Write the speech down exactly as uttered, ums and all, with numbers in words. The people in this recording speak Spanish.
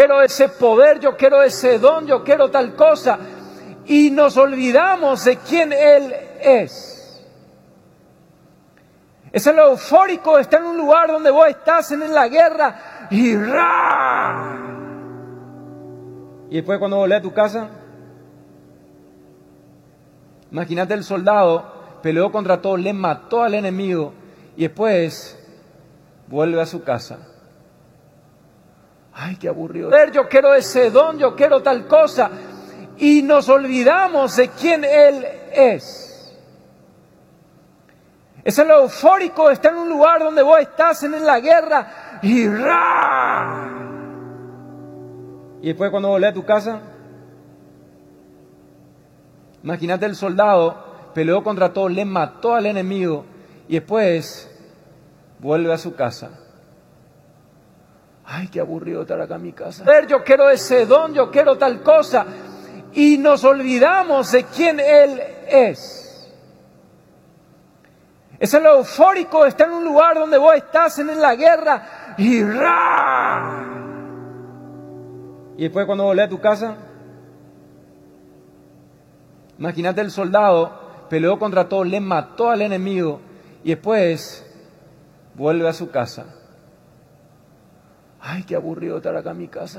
quiero ese poder, yo quiero ese don, yo quiero tal cosa. Y nos olvidamos de quién Él es. Es el eufórico, está en un lugar donde vos estás en la guerra y ¡ra! Y después cuando volvés a tu casa, imagínate el soldado, peleó contra todo, le mató al enemigo y después vuelve a su casa. Ay, qué aburrido. Yo quiero ese don, yo quiero tal cosa. Y nos olvidamos de quién Él es. Es el eufórico, está en un lugar donde vos estás en la guerra y ¡ra! Y después cuando volvés a tu casa, imagínate el soldado, peleó contra todo, le mató al enemigo y después vuelve a su casa. Ay, qué aburrido estar acá en mi casa. Yo quiero ese don, yo quiero tal cosa. Y nos olvidamos de quién Él es. Es el eufórico, está en un lugar donde vos estás en la guerra y ¡ra! Y después cuando volvés a tu casa, imagínate el soldado, peleó contra todo, le mató al enemigo y después vuelve a su casa. Ay, qué aburrido estar acá en mi casa.